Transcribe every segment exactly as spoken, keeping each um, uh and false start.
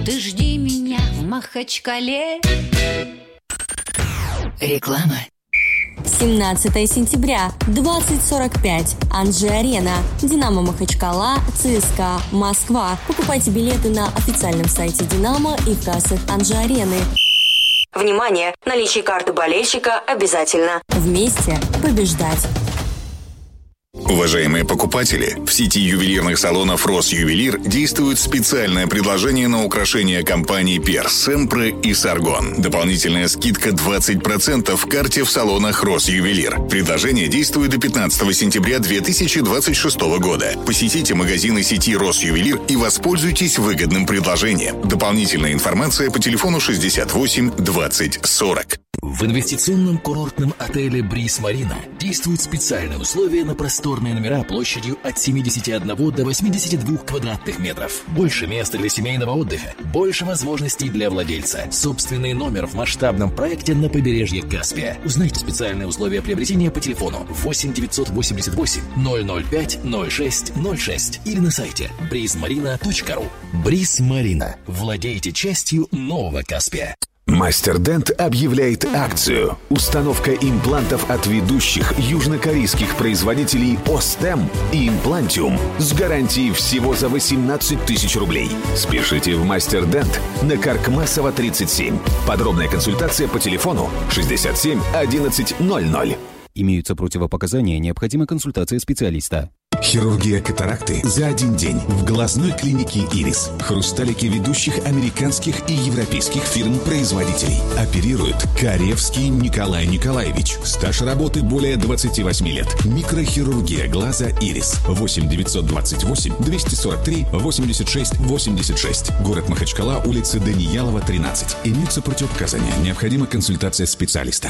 Ты жди меня в Махачкале. Реклама. семнадцатое сентября, двадцать сорок пять. Анжи-Арена. Динамо Махачкала, ЦСКА Москва. Покупайте билеты на официальном сайте Динамо и в кассах Анжи-Арены. Внимание! Наличие карты болельщика обязательно. Вместе побеждать. Уважаемые покупатели, в сети ювелирных салонов «Росювелир» действует специальное предложение на украшения компаний «Перс», «Семпре» и «Саргон». Дополнительная скидка двадцать процентов в карте в салонах «Росювелир». Предложение действует до пятнадцатого сентября две тысячи двадцать шестого года. Посетите магазины сети «Росювелир» и воспользуйтесь выгодным предложением. Дополнительная информация по телефону шестьдесят восемь двадцать сорок. В инвестиционном курортном отеле «Бриз Марина» действуют специальные условия на просторные номера площадью от семидесяти одного до восьмидесяти двух квадратных метров. Больше места для семейного отдыха, больше возможностей для владельца. Собственный номер в масштабном проекте на побережье Каспия. Узнайте специальные условия приобретения по телефону восемь девятьсот восемьдесят восемь ноль ноль пять ноль шесть ноль шесть или на сайте бриз марина точка ру. «Бриз Марина». Владейте частью нового Каспия. Мастер-Дент объявляет акцию. Установка имплантов от ведущих южнокорейских производителей Остем и Имплантиум с гарантией всего за восемнадцать тысяч рублей. Спешите в Мастер-Дент на Каркмасова тридцать семь. Подробная консультация по телефону шестьдесят семь одиннадцать ноль ноль. Имеются противопоказания, необходима консультация специалиста. Хирургия катаракты за один день в глазной клинике «Ирис». Хрусталики ведущих американских и европейских фирм-производителей. Оперирует Каревский Николай Николаевич. Стаж работы более двадцати восьми лет. Микрохирургия глаза «Ирис». восемь девятьсот двадцать восемь двести сорок три восемьдесят шесть восемьдесят шесть. Город Махачкала, улица Даниялова, тринадцать. Имеются противопоказания. Необходима консультация специалиста.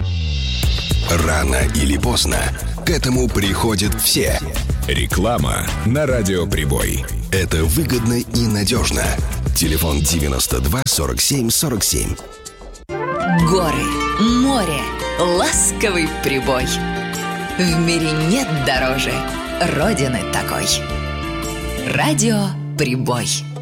Рано или поздно к этому приходят все. Реклама на Радио Прибой. Это выгодно и надежно. Телефон девяносто два сорок семь сорок семь. Горы, море, ласковый прибой. В мире нет дороже Родины такой. Радио Прибой.